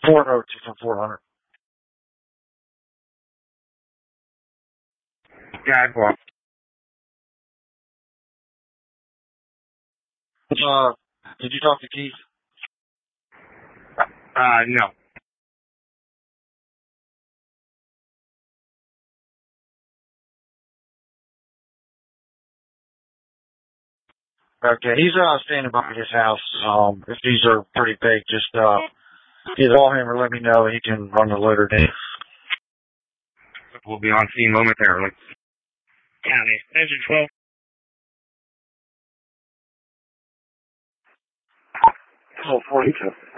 402 from 400. Yeah, go on. Did you talk to Keith? No. Okay, he's standing by his house. If these are pretty big, just either call him or let me know. He can run the loader down. We'll be on scene momentarily. County, engine 12. 42.